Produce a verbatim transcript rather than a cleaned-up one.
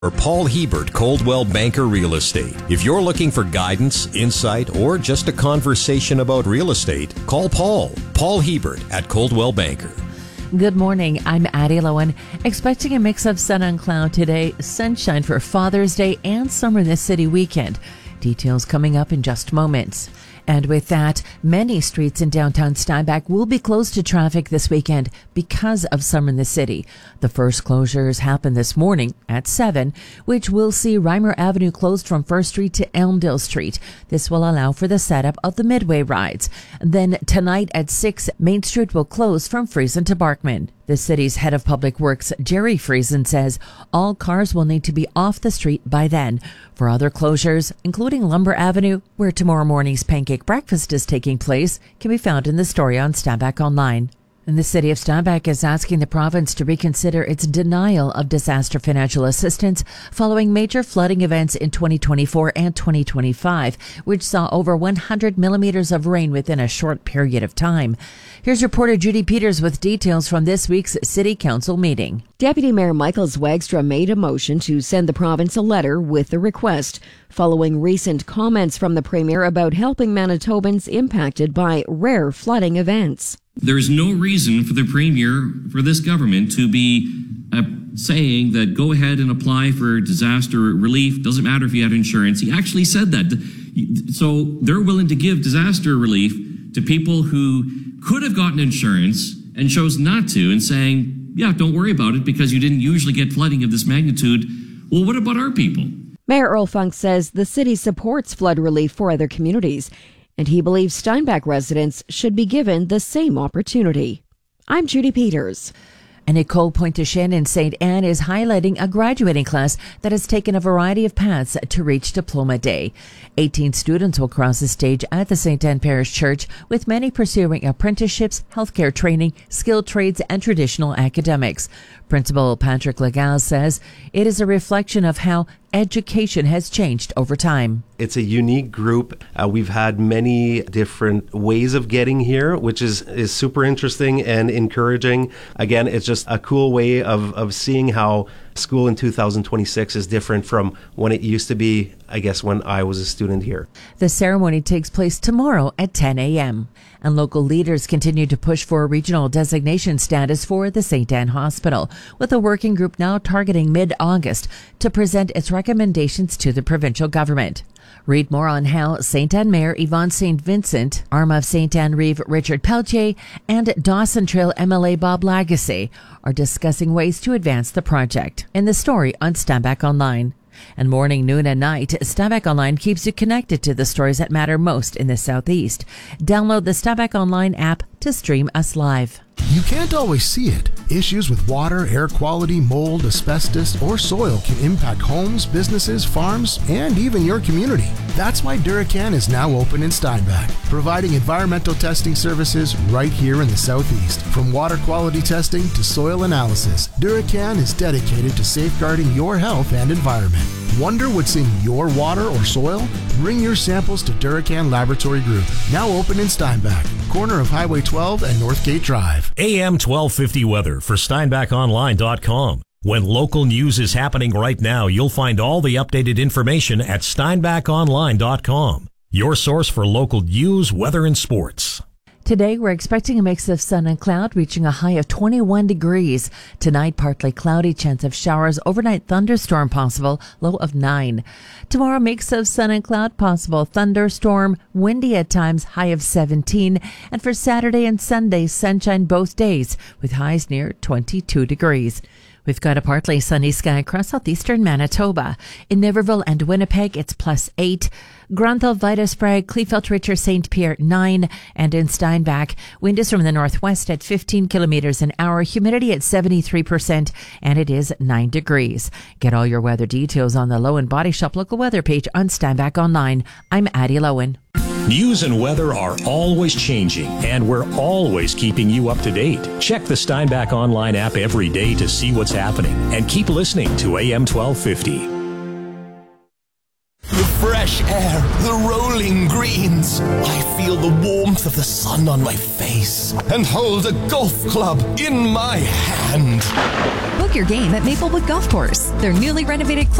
Or Paul Hebert, Coldwell Banker Real Estate. If you're looking for guidance, insight, or just a conversation about real estate, call Paul. Paul Hebert at Coldwell Banker. Good morning. I'm Addie Lowen. Expecting a mix of sun and cloud today, sunshine for Father's Day and Summer in the City weekend. Details coming up in just moments. And with that, many streets in downtown Steinbach will be closed to traffic this weekend because of Summer in the City. The first closures happen this morning at seven, which will see Reimer Avenue closed from First Street to Elmdale Street. This will allow for the setup of the Midway rides. Then tonight at six, Main Street will close from Friesen to Barkman. The city's head of public works, Jerry Friesen, says all cars will need to be off the street by then. For other closures, including Lumber Avenue, where tomorrow morning's pancake breakfast is taking place, can be found in the story on Steinbach Online. And the city of Steinbach is asking the province to reconsider its denial of disaster financial assistance following major flooding events in twenty twenty-four and twenty twenty-five, which saw over one hundred millimeters of rain within a short period of time. Here's reporter Judy Peters with details from this week's City Council meeting. Deputy Mayor Michael Zwagstra made a motion to send the province a letter with a request following recent comments from the Premier about helping Manitobans impacted by rare flooding events. There is no reason for the Premier, for this government, to be uh, saying that go ahead and apply for disaster relief. Doesn't matter if you had insurance. He actually said that. So they're willing to give disaster relief to people who could have gotten insurance and chose not to, and saying, yeah, don't worry about it because you didn't usually get flooding of this magnitude. Well, what about our people? Mayor Earl Funk says the city supports flood relief for other communities, and he believes Steinbach residents should be given the same opportunity. I'm Judy Peters. And Nicole Pointe-Duchesne in Saint Anne is highlighting a graduating class that has taken a variety of paths to reach Diploma Day. eighteen students will cross the stage at the Saint Anne Parish Church, with many pursuing apprenticeships, healthcare training, skilled trades, and traditional academics. Principal Patrick Legal says it is a reflection of how education has changed over time. It's a unique group. Uh, we've had many different ways of getting here, which is, is super interesting and encouraging. Again, it's just a cool way of, of seeing how school in two thousand twenty-six is different from when it used to be, I guess, when I was a student here. The ceremony takes place tomorrow at ten a.m. And local leaders continue to push for a regional designation status for the Saint Anne Hospital, with a working group now targeting mid-August to present its recommendations to the provincial government. Read more on how Saint Anne Mayor Yvonne Saint Vincent, Arm of Saint Anne Reeve Richard Pelletier, and Dawson Trail M L A Bob Lagasse are discussing ways to advance the project. In the story on Steinbach Online. And morning, noon, and night, Steinbach Online keeps you connected to the stories that matter most in the Southeast. Download the Steinbach Online app to stream us live. You can't always see it. Issues with water, air quality, mold, asbestos, or soil can impact homes, businesses, farms, and even your community. That's why Duracan is now open in Steinbach, providing environmental testing services right here in the Southeast. From water quality testing to soil analysis, Duracan is dedicated to safeguarding your health and environment. Wonder what's in your water or soil? Bring your samples to Duracan Laboratory Group, now open in Steinbach, corner of Highway twelve and Northgate Drive. A M twelve fifty weather for Steinbach Online dot com. When local news is happening right now, you'll find all the updated information at Steinbach Online dot com. Your source for local news, weather, and sports. Today, we're expecting a mix of sun and cloud, reaching a high of twenty-one degrees. Tonight, partly cloudy, chance of showers, overnight thunderstorm possible, low of nine. Tomorrow, mix of sun and cloud possible, thunderstorm, windy at times, high of seventeen. And for Saturday and Sunday, sunshine both days, with highs near twenty-two degrees. We've got a partly sunny sky across southeastern Manitoba. In Niverville and Winnipeg, it's plus eight. Granville, Vita Sprague, Kleefeld, Richer, Saint Pierre, nine. And in Steinbach, wind is from the northwest at fifteen kilometers an hour, humidity at seventy-three percent, and it is nine degrees. Get all your weather details on the Lowen Body Shop local weather page on Steinbach Online. I'm Addie Lowen. News and weather are always changing, and we're always keeping you up to date. Check the Steinbach Online app every day to see what's happening, and keep listening to A M twelve fifty. The fresh air, the rolling greens. I feel the warmth of the sun on my face and hold a golf club in my hand. Book your game at Maplewood Golf Course. Their newly renovated club